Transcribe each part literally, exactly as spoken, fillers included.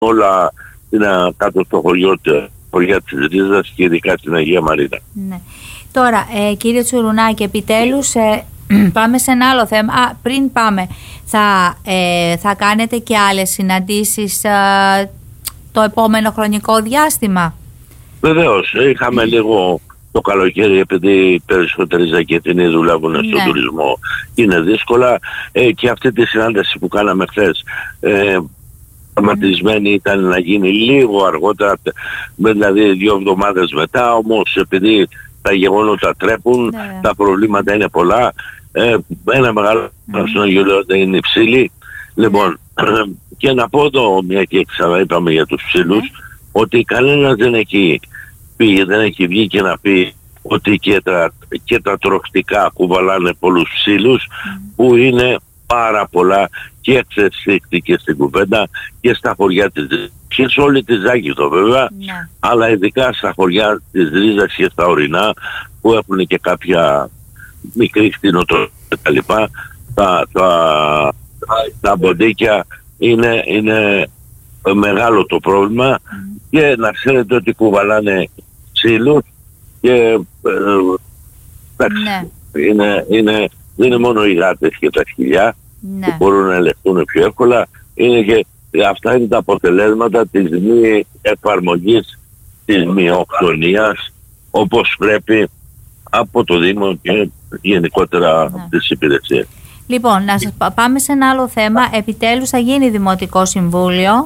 όλα είναι κάτω στο χωριό, χωριά της Ρίζας και ειδικά στην Αγία Μαρίνα. Ναι. Τώρα, ε, κύριε Τσουρουνάκη, επιτέλους ε, πάμε σε ένα άλλο θέμα. Α, πριν πάμε, θα, ε, θα κάνετε και άλλες συναντήσεις ε, το επόμενο χρονικό διάστημα? Βεβαίως, είχαμε λίγο το καλοκαίρι, επειδή οι περισσότεροι Ζακετινοί δουλεύουν ναι. στον τουρισμό, είναι δύσκολα, ε, και αυτή τη συνάντηση που κάναμε χθες ε, προγραμματισμένη mm. ήταν να γίνει λίγο αργότερα, δηλαδή δύο εβδομάδες μετά, όμως επειδή τα γεγονότα τρέπουν, ναι. τα προβλήματα είναι πολλά, ε, ένα μεγάλο mm. στον Αγιολαιότα είναι η ψήλη. Mm. Λοιπόν, και να πω εδώ, μια και ξαναείπαμε για τους ψήλους, mm. ότι κανένας δεν έχει πει, δεν έχει βγει και να πει ότι και τα, και τα τροχτικά κουβαλάνε πολλούς ψήλους, mm. που είναι πάρα πολλά, και εξελίχθηκε στην κουβέντα και στα χωριά της Ρίζας και σε όλη τη Ζάκηθο βέβαια, yeah. αλλά ειδικά στα χωριά της Ρίζας και στα ορεινά που έχουν και κάποια μικρή κτηνοτροφία κτλ. Τα, τα, τα, τα μποντίκια είναι, είναι μεγάλο το πρόβλημα mm. και να ξέρετε ότι κουβαλάνε ψήλους και ε, εντάξει, yeah. είναι, είναι, δεν είναι μόνο οι γάτες και τα σκυλιά ναι. που μπορούν να ελεγχθούν πιο εύκολα, είναι και αυτά είναι τα αποτελέσματα της μη εφαρμογής της μειοκτονίας όπως πρέπει από το Δήμο και γενικότερα ναι. από τις υπηρεσίες. Λοιπόν, να σας πάμε σε ένα άλλο θέμα. Επιτέλους θα γίνει Δημοτικό Συμβούλιο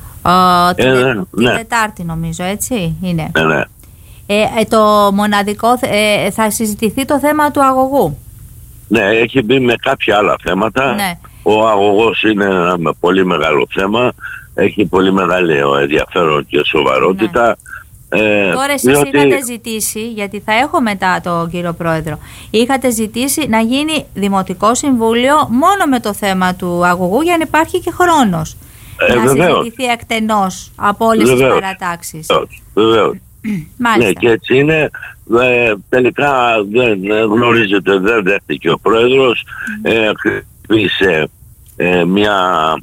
ε, την, ε, ναι, την ναι. Τετάρτη νομίζω, έτσι είναι. Ναι, ναι. Ε, ε, το μοναδικό ε, θα συζητηθεί το θέμα του αγωγού. Ναι, έχει μπει με κάποια άλλα θέματα. Ναι. Ο αγωγός είναι ένα πολύ μεγάλο θέμα. Έχει πολύ μεγάλο ενδιαφέρον και σοβαρότητα. Ναι. Ε, Τώρα εσείς διότι... είχατε ζητήσει, γιατί θα έχω μετά τον κύριο Πρόεδρο, είχατε ζητήσει να γίνει Δημοτικό Συμβούλιο μόνο με το θέμα του αγωγού για να υπάρχει και χρόνος. Ε, να βεβαίως. συζητηθεί εκτενώς από όλες βεβαίως. τις παρατάξεις. Βεβαίως. Ναι, και έτσι είναι. Ε, τελικά δεν γνωρίζετε, δεν δέχτηκε ο Πρόεδρος, χτύπησε ε, ε, μια,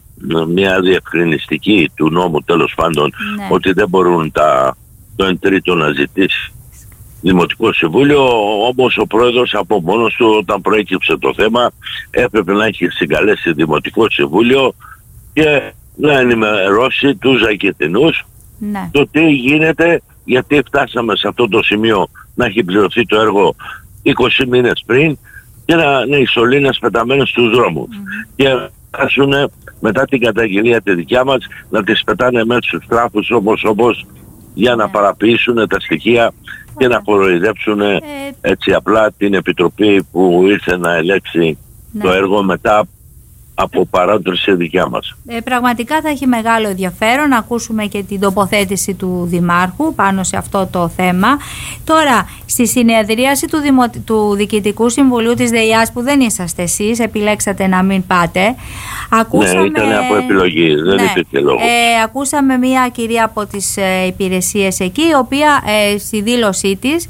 μια διευκρινιστική του νόμου τέλος πάντων ναι. ότι δεν μπορούν τα, το εν τρίτο να ζητήσει Δημοτικό Συμβούλιο, όμως ο Πρόεδρος από μόνος του όταν προέκυψε το θέμα έπρεπε να έχει συγκαλέσει Δημοτικό Συμβούλιο και να ενημερώσει τους Ζακετινούς ναι. το τι γίνεται, γιατί φτάσαμε σε αυτό το σημείο να έχει πληρωθεί το έργο είκοσι μήνες πριν και να είναι οι σωλήνες πεταμένες στους δρόμους. Mm-hmm. Και φτάσουν μετά την καταγγελία τη δικιά μας να τις πετάνε μέσα στους τράφους όπως όπως για να yeah. παραποιήσουν τα στοιχεία yeah. και να κοροϊδέψουν yeah. έτσι απλά την Επιτροπή που ήρθε να ελέξει yeah. το έργο μετά από παράδοση δικιά μας. Ε, πραγματικά θα έχει μεγάλο ενδιαφέρον να ακούσουμε και την τοποθέτηση του Δημάρχου πάνω σε αυτό το θέμα. Τώρα, στη συνεδρίαση του, Δημο... του Διοικητικού Συμβουλίου της ΔΕΙΑΣ που δεν είσαστε εσείς, επιλέξατε να μην πάτε. Ακούσαμε... Ναι, ήταν από επιλογή, δεν ναι. υπήρχε λόγο. Ε, ακούσαμε μια κυρία από τις ε, υπηρεσίες εκεί, η οποία ε, στη δήλωσή της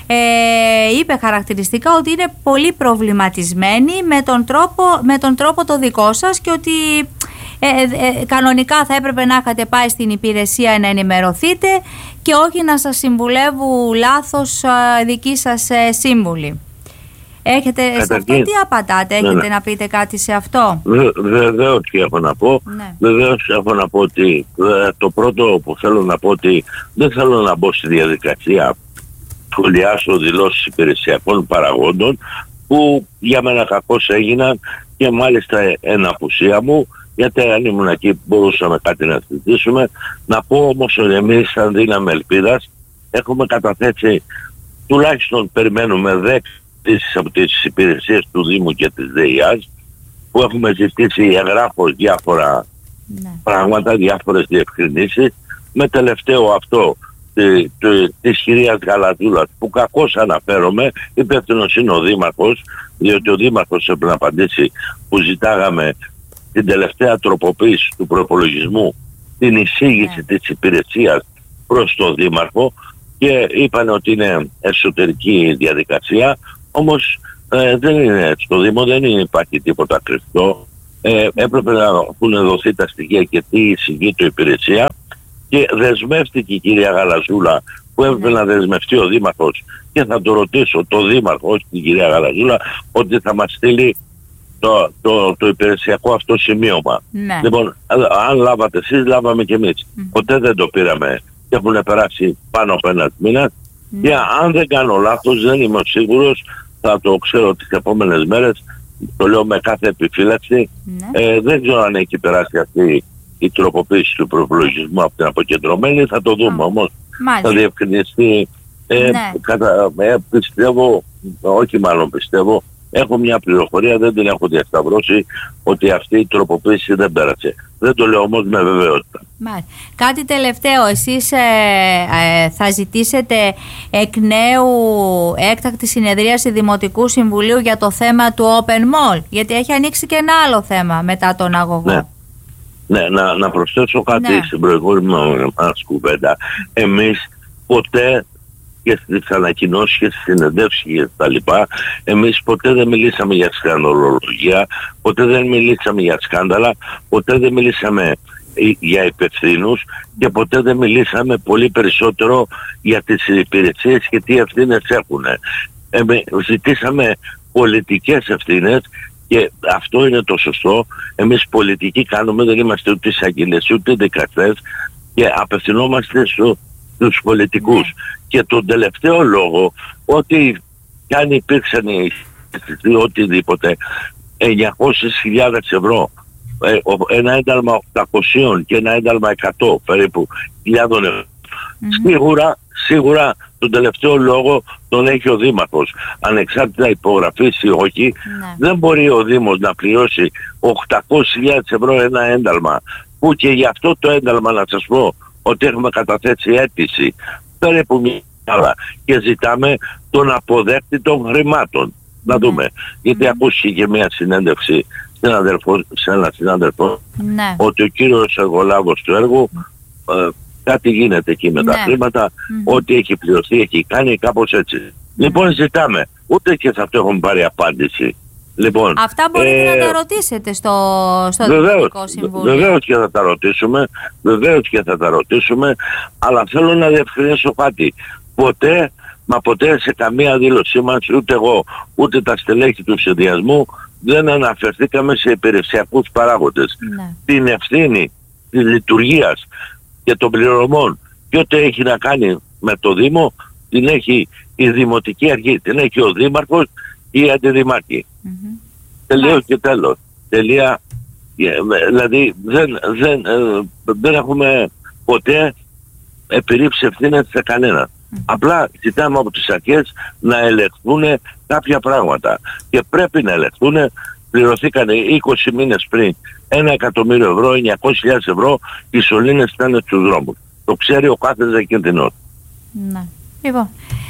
Ε, είπε χαρακτηριστικά ότι είναι πολύ προβληματισμένη με τον τρόπο, με τον τρόπο το δικό σας και ότι ε, ε, κανονικά θα έπρεπε να είχατε πάει στην υπηρεσία να ενημερωθείτε και όχι να σας συμβουλεύουν λάθος ε, δικοί σας ε, σύμβουλοι. Έχετε, σε αυτό τι απαντάτε, έχετε ναι, ναι. να πείτε κάτι σε αυτό? Βεβαίως και έχω να πω. Ναι. Βεβαίως έχω να πω ότι το πρώτο που θέλω να πω ότι δεν θέλω να μπω στη διαδικασία σχολιάσω δηλώσεις υπηρεσιακών παραγόντων που για μένα κακώς έγιναν και μάλιστα εν απουσία μου, γιατί αν ήμουν εκεί μπορούσαμε κάτι να συζητήσουμε. Να πω όμως ότι εμείς σαν δύναμη ελπίδας έχουμε καταθέσει, τουλάχιστον περιμένουμε δέκα από τις υπηρεσίες του Δήμου και της ΔΕΙΑΣ που έχουμε ζητήσει εγγράφως διάφορα ναι. πράγματα, διάφορες διευκρινήσεις, με τελευταίο αυτό Τη, τη, της κυρίας Γαλατζούλας που κακώς αναφέρομαι, υπεύθυνος είναι ο Δήμαρχος, διότι ο Δήμαρχος έπρεπε να απαντήσει που ζητάγαμε την τελευταία τροποποίηση του προπολογισμού, την εισήγηση yeah. της υπηρεσίας προς τον Δήμαρχο και είπαν ότι είναι εσωτερική διαδικασία, όμως ε, δεν είναι έτσι, στο Δήμο δεν είναι, υπάρχει τίποτα κρυφτό, Ε, έπρεπε να έχουν δοθεί τα στοιχεία και τι εισηγεί το υπηρεσία, και δεσμεύτηκε η κυρία Γαλαζούλα, που έπρεπε mm. να δεσμευτεί ο Δήμαρχος, και θα το ρωτήσω το Δήμαρχο, όχι την κυρία Γαλαζούλα, ότι θα μας στείλει το, το, το υπηρεσιακό αυτό σημείωμα. Ναι. Λοιπόν, αν λάβατε εσείς, λάβαμε και εμείς. Mm. Ποτέ δεν το πήραμε και έχουν περάσει πάνω από ένας μήνας. Mm. Και αν δεν κάνω λάθος, δεν είμαι σίγουρος, θα το ξέρω τις επόμενες μέρες, το λέω με κάθε επιφύλαξη, mm. ε, δεν ξέρω αν έχει περάσει αυτή η τροποποίηση του προπολογισμού από την αποκεντρωμένη, θα το δούμε mm. όμως. Μάλιστα. Θα διευκρινιστεί, ε, ναι. κατα, ε, πιστεύω, όχι μάλλον πιστεύω, έχω μια πληροφορία, δεν την έχω διασταυρώσει, ότι αυτή η τροποποίηση δεν πέρασε. Δεν το λέω όμως με βεβαιότητα. Μάλιστα. Κάτι τελευταίο, εσείς ε, ε, θα ζητήσετε εκ νέου έκτακτη συνεδρίαση Δημοτικού Συμβουλίου για το θέμα του Open Mall, γιατί έχει ανοίξει και ένα άλλο θέμα μετά τον αγωγό. Ναι. Ναι, να, να προσθέσω κάτι ναι. στην προηγούμενη μας κουβέντα. Εμείς ποτέ, και στις ανακοινώσεις και στις συνεντεύξεις και τα λοιπά, εμείς ποτέ δεν μιλήσαμε για σκανδαλολογία, ποτέ δεν μιλήσαμε για σκάνδαλα, ποτέ δεν μιλήσαμε για υπευθύνους και ποτέ δεν μιλήσαμε πολύ περισσότερο για τις υπηρεσίες και τι ευθύνες έχουν. Εμείς ζητήσαμε πολιτικές ευθύνες, και αυτό είναι το σωστό. Εμείς πολιτικοί κάνουμε, δεν είμαστε ούτε εισαγγελίες ούτε δικαστές, και απευθυνόμαστε στο, στους πολιτικούς. Yeah. Και τον τελευταίο λόγο, ότι κι αν υπήρξαν οτιδήποτε, εννιακόσιες χιλιάδες ευρώ, ένα ένταλμα οκτακόσια και ένα ένταλμα εκατό περίπου χιλιάδων ευρώ, mm-hmm. σίγουρα, σίγουρα τον τελευταίο λόγο τον έχει ο Δήμαρχος. Ανεξάρτητα υπογραφής ή όχι, ναι. δεν μπορεί ο Δήμος να πληρώσει οκτακόσιες χιλιάδες ευρώ ένα ένταλμα, που και γι' αυτό το ένταλμα, να σας πω ότι έχουμε καταθέσει αίτηση περίπου μια ώρα και ζητάμε τον αποδέκτη των χρημάτων. Να δούμε. Mm. Γιατί mm. ακούστηκε και μια συνέντευξη σε, αδερφό, σε ένα συνάδελφο, ναι. ότι ο κύριος εργολάβος του έργου ε, κάτι γίνεται εκεί με ναι. τα χρήματα, mm-hmm. ό,τι έχει πληρωθεί, έχει κάνει, κάπως έτσι. Mm. Λοιπόν, ζητάμε. Ούτε και σε αυτό έχουμε πάρει απάντηση. Λοιπόν, αυτά μπορείτε ε, να τα ρωτήσετε στο, στο Δημοτικό Συμβούλιο. Βεβαίως και θα τα ρωτήσουμε, βεβαίως και θα τα ρωτήσουμε, αλλά θέλω να διευκρινίσω κάτι. Ποτέ, μα ποτέ σε καμία δήλωσή μας, ούτε εγώ, ούτε τα στελέχη του συνδυασμού, δεν αναφερθήκαμε σε υπηρεσιακούς παράγοντες. Ναι. Την ευθύνη της λειτουργίας και των πληρωμών και ό,τι έχει να κάνει με το Δήμο, την έχει η Δημοτική Αρχή, την έχει ο Δήμαρχος ή η Αντιδημάρχη. Mm-hmm. Τελείως και τέλος. Τελεία. Δηλαδή δεν, δεν, δεν έχουμε ποτέ επιρρήψει ευθύνες σε κανένα. Mm-hmm. Απλά ζητάμε από τις αρχές να ελεγχθούν κάποια πράγματα. Και πρέπει να ελεγχθούν. Πληρωθήκαν είκοσι μήνες πριν ένα εκατομμύριο ευρώ, εννιακόσιες χιλιάδες ευρώ, οι σωλήνες ήταν στους δρόμους. Το ξέρει ο κάθε δεκεντινός. Ναι. Λοιπόν,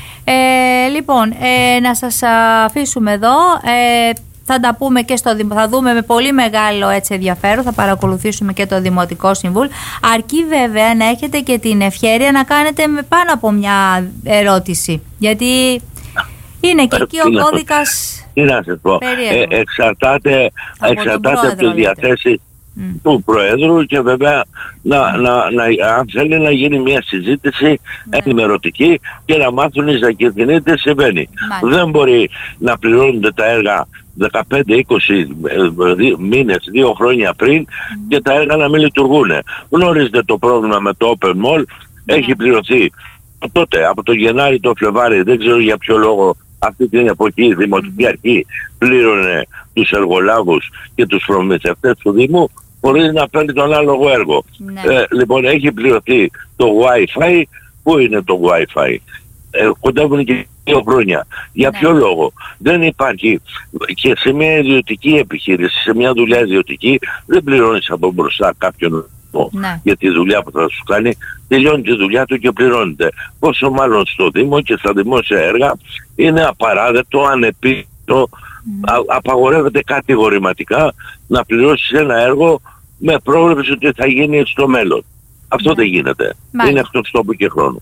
ε, λοιπόν ε, να σας αφήσουμε εδώ. Ε, θα τα πούμε και στο θα δούμε με πολύ μεγάλο έτσι ενδιαφέρον, θα παρακολουθήσουμε και το Δημοτικό Συμβούλιο. Αρκεί βέβαια να έχετε και την ευχέρεια να κάνετε με πάνω από μια ερώτηση. Γιατί είναι και εκεί ο κώδικας. Τι να σας πω, ε, εξαρτάται από, εξαρτάται από τις διαθέσεις mm. του Προέδρου και βέβαια να, να, να, αν θέλει να γίνει μια συζήτηση mm. ενημερωτική και να μάθουν οι Ζακετινοί τι συμβαίνει. Mm. Δεν μπορεί να πληρώνονται τα έργα δεκαπέντε είκοσι μήνες, δύο χρόνια πριν mm. και τα έργα να μην λειτουργούν. Γνωρίζετε το πρόβλημα με το Open Mall, mm. έχει πληρωθεί τότε από το Γενάρη το Φλεβάρι, δεν ξέρω για ποιο λόγο. Αυτή την εποχή η Δημοτική Αρχή πλήρωνε τους εργολάβους και τους προμηθευτές του Δήμου χωρίς να παίρνει τον άλογο έργο. Ναι. Ε, λοιπόν, έχει πληρωθεί το Wi-Fi. Πού είναι το Wi-Fi? Ε, κοντεύουν και δύο χρόνια. Για ναι. ποιο λόγο? Δεν υπάρχει. Και σε μια ιδιωτική επιχείρηση, σε μια δουλειά ιδιωτική, δεν πληρώνεις από μπροστά κάποιον ναι. για τη δουλειά που θα σου κάνει, τελειώνει τη δουλειά του και πληρώνεται. Πόσο μάλλον στο Δήμο και στα δημόσια έργα είναι απαράδεκτο, ανεπίτητο, mm. α, απαγορεύεται κατηγορηματικά να πληρώσεις ένα έργο με πρόβλεψη ότι θα γίνει στο μέλλον. Αυτό mm. δεν γίνεται. Μάλιστα. Είναι εκτός τόπου και χρόνου.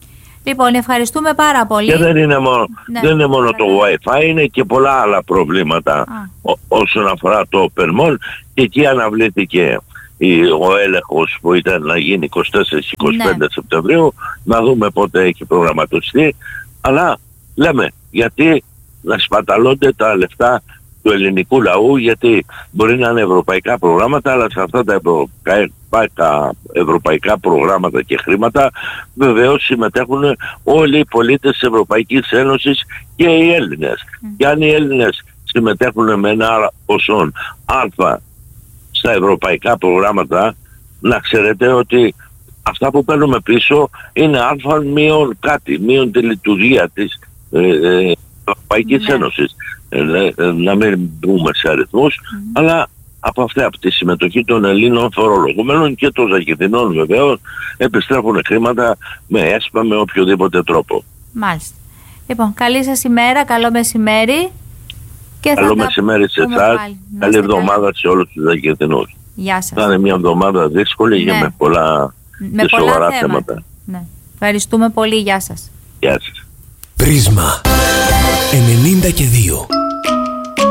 Λοιπόν, ευχαριστούμε πάρα πολύ. Και δεν είναι μόνο, ναι, δεν είναι μόνο το Wi-Fi, είναι και πολλά άλλα προβλήματα ό, όσον αφορά το Περμόλ. Και εκεί αναβλήθηκε ο έλεγχος που ήταν να γίνει είκοσι τέσσερα είκοσι πέντε ναι. Σεπτεμβρίου, να δούμε πότε έχει προγραμματιστεί, αλλά λέμε γιατί να σπαταλώνται τα λεφτά του ελληνικού λαού, γιατί μπορεί να είναι ευρωπαϊκά προγράμματα, αλλά σε αυτά τα ευρωπαϊκά, ευρωπαϊκά προγράμματα και χρήματα βεβαίως συμμετέχουν όλοι οι πολίτες της Ευρωπαϊκής Ένωσης και οι Έλληνες. Mm. Και αν οι Έλληνες συμμετέχουν με ένα ποσό α στα ευρωπαϊκά προγράμματα, να ξέρετε ότι αυτά που παίρνουμε πίσω είναι α μείον κάτι, μείον τη λειτουργία της ε, ε, Ευρωπαϊκής ναι. Ένωσης. Ε, ε, να μην μπούμε σε αριθμούς, mm. αλλά από αυτή, από τη συμμετοχή των Ελλήνων φορολογουμένων και των Ζακετινών βεβαίως, επιστρέφουν χρήματα με έσπα, με οποιοδήποτε τρόπο. Μάλιστα. Λοιπόν, καλή σας ημέρα, καλό μεσημέρι. Και καλό μεσημέρι σε εσάς, καλή εβδομάδα καλά. Σε όλους τους Ζακετινούς. Γεια σας. Θα είναι μια εβδομάδα δύσκολη ναι. και με πολλά, με και πολλά σοβαρά θέματα. θέματα. Ναι. Ευχαριστούμε πολύ, γεια σας. Γεια σας. Πρίσμα ενενήντα και δύο.